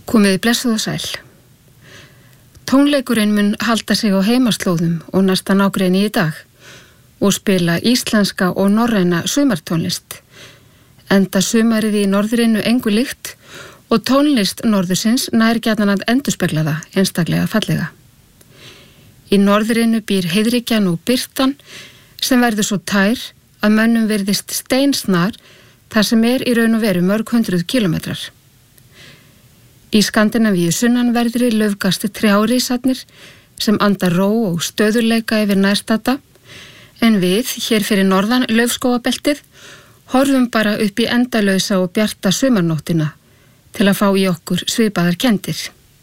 Komiði blessuð og sæl. Tónleikurinn mun halda sig á heimaslóðum og næsta nágrenni í dag og spila íslenska og norræna sumartónlist. Enda sumarið í norðrinu engu líkt og tónlist norðursins nær gjarnan að endurspegla það einstaklega fallega. Í norðrinu býr heiðríkjan og birtan sem verður svo tær að mönnum virðist steinsnar þar sem í raun og veru mörg 100 kilometrar. Í Skandinavíu sunnanverðri laufgasti trjárísarnir sem andar ró og stöðurleika yfir nærstadda, en við, hér fyrir norðan laufskógabeltið, horfum bara upp í endalausa og bjarta sumarnóttina til að fá í okkur svipaðar kenndir.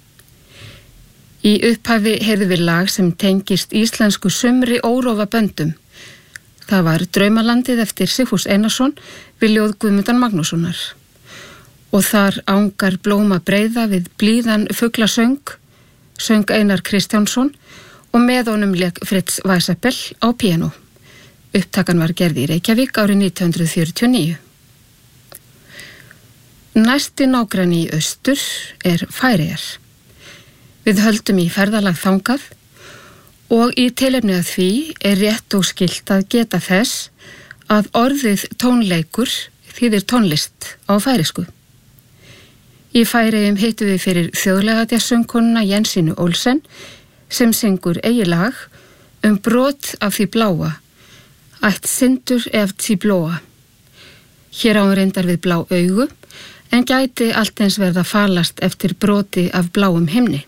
Í upphafi heyrðum við lag sem tengist íslensku sumri órófa böndum. Það var Draumalandið eftir Sigfús Einarsson við ljóð Guðmundar Magnússonar. Og þar ángar blóma breiða við blíðan fuglasöng, söng Einar Kristjánsson og með honum lék Fritz Weisseppel á píanó. Upptakan var gerð í Reykjavík árið 1949. Næsti nágranni í austur Færeyjar. Við höldum í ferðalag þangað og í tilefni af því rétt og skylt að geta þess að orðið tónleikur þýðir tónlist á færeysku. Í Færeyjum hittum við fyrir þjóðlegatíðasöngkonuna Jensínu Olsen sem syngur eigið lag brot af því bláa, ætt syndur ef því blóa. Hér á hún reyndar við blá augu en gæti allt eins verða falast eftir broti af bláum himni.